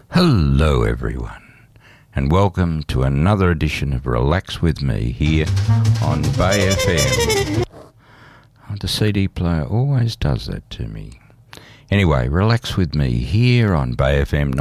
Hello everyone, and welcome to another edition of Relax With Me here on Bay FM. Oh, the CD player always does that to me. Anyway, Relax With Me here on Bay FM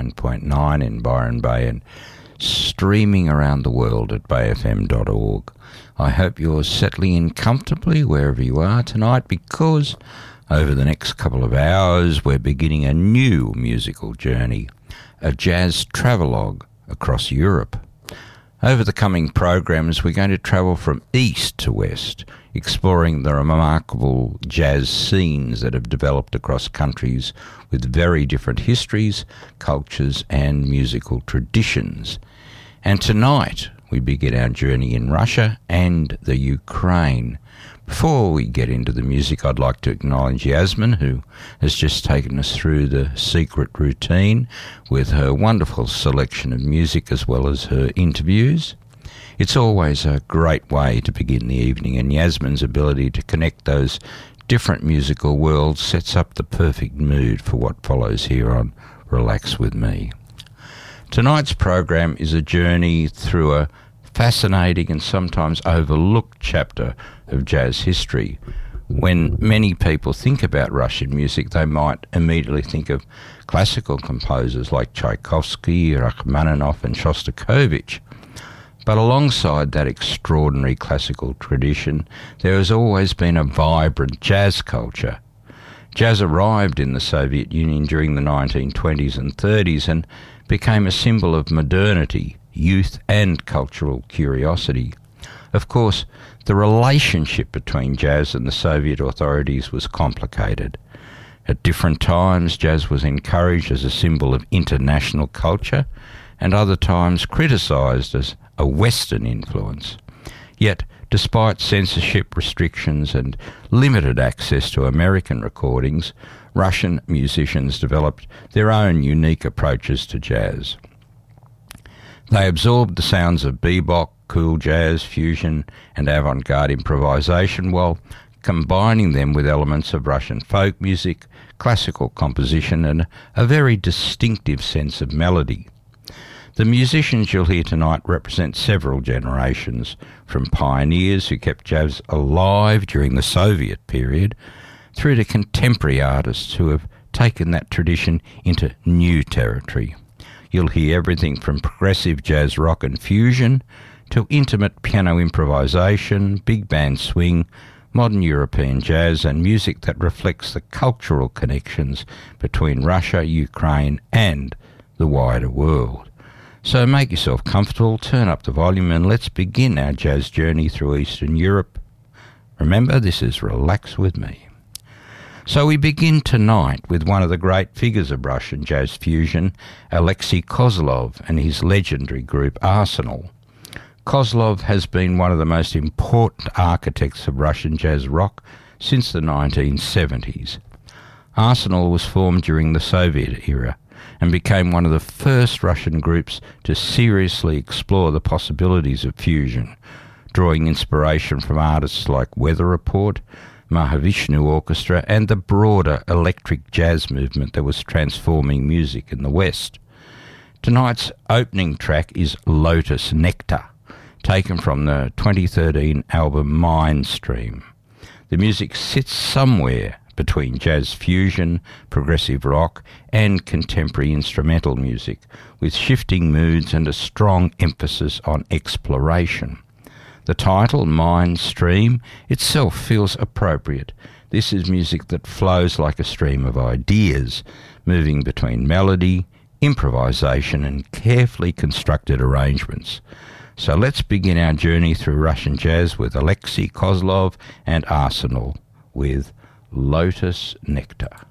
99.9 in Byron Bay and streaming around the world at bayfm.org. I hope you're settling in comfortably wherever you are tonight, because over the next couple of hours we're beginning a new musical journey, a jazz travelogue across Europe. Over the coming programs we're going to travel from east to west, exploring the remarkable jazz scenes that have developed across countries with very different histories, cultures and musical traditions. And tonight we begin our journey in Russia and the Ukraine. Before we get into the music, I'd like to acknowledge Yasmin, who has just taken us through the secret routine with her wonderful selection of music as well as her interviews. It's always a great way to begin the evening, and Yasmin's ability to connect those different musical worlds sets up the perfect mood for what follows here on Relax With Me. Tonight's program is a journey through a fascinating and sometimes overlooked chapter of jazz history. When many people think about Russian music, they might immediately think of classical composers like Tchaikovsky, Rachmaninoff and Shostakovich. But alongside that extraordinary classical tradition, there has always been a vibrant jazz culture. Jazz arrived in the Soviet Union during the 1920s and 30s and became a symbol of modernity, youth and cultural curiosity. Of course, the relationship between jazz and the Soviet authorities was complicated. At different times, jazz was encouraged as a symbol of international culture, and other times criticised as a Western influence. Yet, despite censorship restrictions and limited access to American recordings, Russian musicians developed their own unique approaches to jazz. They absorbed the sounds of bebop, cool jazz, fusion and avant-garde improvisation while combining them with elements of Russian folk music, classical composition and a very distinctive sense of melody. The musicians you'll hear tonight represent several generations, from pioneers who kept jazz alive during the Soviet period, through to contemporary artists who have taken that tradition into new territory. You'll hear everything from progressive jazz rock and fusion to intimate piano improvisation, big band swing, modern European jazz and music that reflects the cultural connections between Russia, Ukraine and the wider world. So make yourself comfortable, turn up the volume and let's begin our jazz journey through Eastern Europe. Remember, this is Relax With Me. So we begin tonight with one of the great figures of Russian jazz fusion, Alexei Kozlov and his legendary group Arsenal. Kozlov has been one of the most important architects of Russian jazz rock since the 1970s. Arsenal was formed during the Soviet era and became one of the first Russian groups to seriously explore the possibilities of fusion, drawing inspiration from artists like Weather Report, Mahavishnu Orchestra and the broader electric jazz movement that was transforming music in the West. Tonight's opening track is Lotus Nectar, taken from the 2013 album Mindstream. The music sits somewhere between jazz fusion, progressive rock and contemporary instrumental music, with shifting moods and a strong emphasis on exploration. The title, Mindstream, itself feels appropriate. This is music that flows like a stream of ideas, moving between melody, improvisation and carefully constructed arrangements. So let's begin our journey through Russian jazz with Alexei Kozlov and Arsenal with Lotus Nectar.